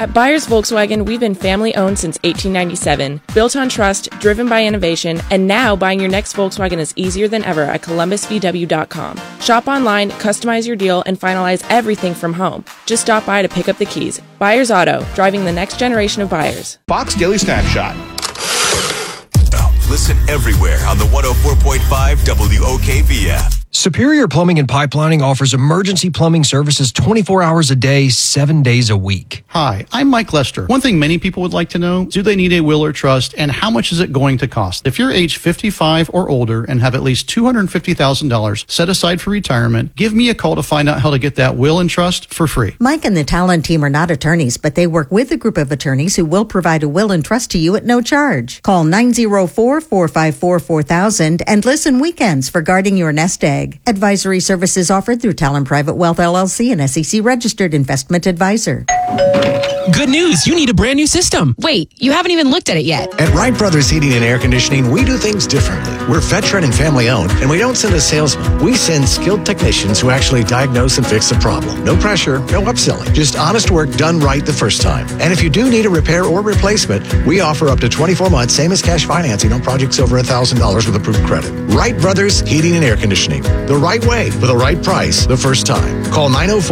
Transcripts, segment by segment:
At Byers Volkswagen, we've been family-owned since 1897, built on trust, driven by innovation, and now buying your next Volkswagen is easier than ever at columbusvw.com. Shop online, customize your deal, and finalize everything from home. Just stop by to pick up the keys. Byers Auto, driving the next generation of buyers. Fox Daily Snapshot. Listen everywhere on the 104.5 WOKV app. Superior Plumbing and Pipelining offers emergency plumbing services 24 hours a day, 7 days a week. Hi, I'm Mike Lester. One thing many people would like to know, do they need a will or trust, and how much is it going to cost? If you're age 55 or older and have at least $250,000 set aside for retirement, give me a call to find out how to get that will and trust for free. Mike and the Talon team are not attorneys, but they work with a group of attorneys who will provide a will and trust to you at no charge. Call 904-454-4000 and listen weekends for guarding your nest egg. Advisory services offered through Talon Private Wealth LLC, an SEC registered investment advisor. Good news, you need a brand new system. Wait, you haven't even looked at it yet. At Wright Brothers Heating and Air Conditioning, we do things differently. We're veteran and family owned, and we don't send a salesman. We send skilled technicians who actually diagnose and fix the problem. No pressure, no upselling, just honest work done right the first time. And if you do need a repair or replacement, we offer up to 24 months, same as cash financing on projects over $1,000 with approved credit. Wright Brothers Heating and Air Conditioning. The right way, with the right price, the first time. Call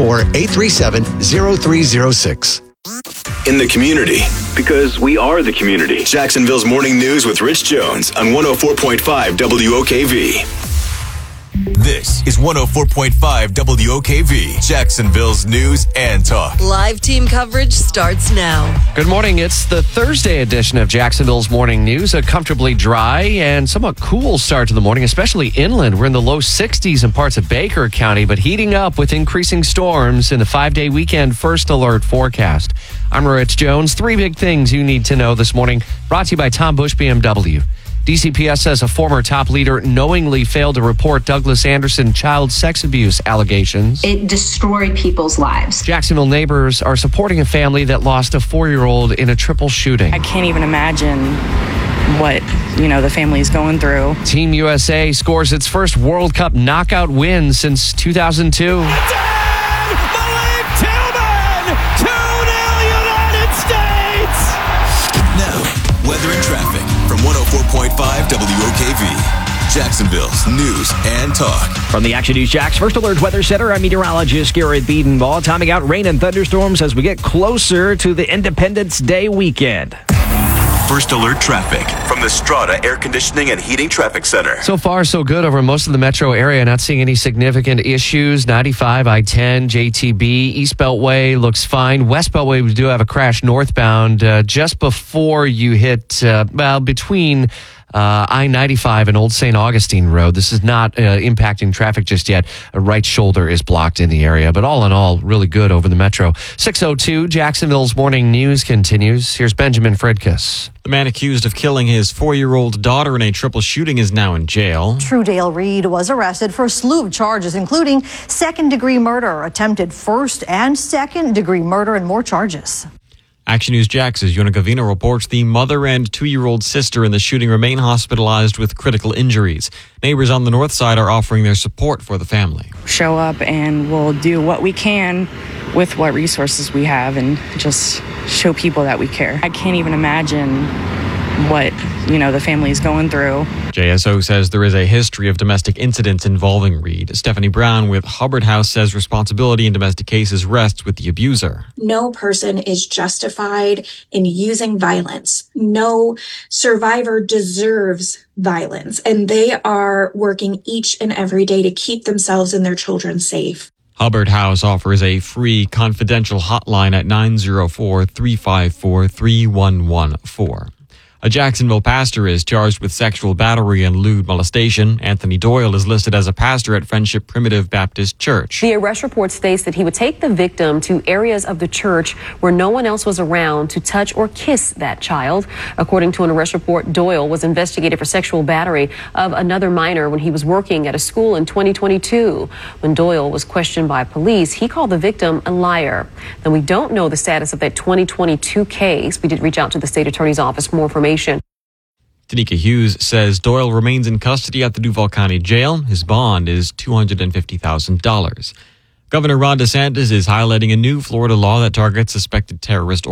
904-837-0306. In the community, because we are the community. Jacksonville's Morning News with Rich Jones on 104.5 WOKV. This is 104.5 WOKV, Jacksonville's news and talk. Live team coverage starts now. Good morning. It's the Thursday edition of Jacksonville's Morning News. A comfortably dry and somewhat cool start to the morning, especially inland. We're in the low 60s in parts of Baker County, but heating up with increasing storms in the 5-day weekend first alert forecast. I'm Rich Jones. 3 big things you need to know this morning, brought to you by Tom Bush BMW. DCPS says a former top leader knowingly failed to report Douglas Anderson child sex abuse allegations. It destroyed people's lives. Jacksonville neighbors are supporting a family that lost a 4-year-old in a triple shooting. I can't even imagine what, the family's going through. Team USA scores its first World Cup knockout win since 2002. Malik Tillman! 2-0 United States! Now, weather and traffic from 104.5 WOKV, Jacksonville's news and talk. From the Action News Jax First Alert Weather Center, I'm meteorologist Garrett Biedenbaugh, timing out rain and thunderstorms as we get closer to the Independence Day weekend. First Alert traffic from the Strata Air Conditioning and Heating Traffic Center. So far, so good over most of the metro area. Not seeing any significant issues. 95, I-10, JTB, East Beltway looks fine. West Beltway, we do have a crash northbound just before you hit, between I-95 and Old St. Augustine Road. This is not impacting traffic just yet. A right shoulder is blocked in the area, but all in all, really good over the metro. 6:02, Jacksonville's Morning News continues. Here's Benjamin Fredkiss. The man accused of killing his 4-year-old daughter in a triple shooting is now in jail. Trudale Reed was arrested for a slew of charges, including second-degree murder, attempted first and second-degree murder, and more charges. Action News Jax's Yona Gavina reports the mother and 2-year-old sister in the shooting remain hospitalized with critical injuries. Neighbors on the north side are offering their support for the family. Show up and we'll do what we can with what resources we have and just show people that we care. I can't even imagine what, the family's going through. JSO says there is a history of domestic incidents involving Reed. Stephanie Brown with Hubbard House says responsibility in domestic cases rests with the abuser. No person is justified in using violence. No survivor deserves violence, and they are working each and every day to keep themselves and their children safe. Hubbard House offers a free confidential hotline at 904-354-3114. A Jacksonville pastor is charged with sexual battery and lewd molestation. Anthony Doyle is listed as a pastor at Friendship Primitive Baptist Church. The arrest report states that he would take the victim to areas of the church where no one else was around to touch or kiss that child. According to an arrest report, Doyle was investigated for sexual battery of another minor when he was working at a school in 2022. When Doyle was questioned by police, he called the victim a liar. Now, we don't know the status of that 2022 case. We did reach out to the state attorney's office for more information. Tanika Hughes says Doyle remains in custody at the Duval County Jail. His bond is $250,000. Governor Ron DeSantis is highlighting a new Florida law that targets suspected terrorist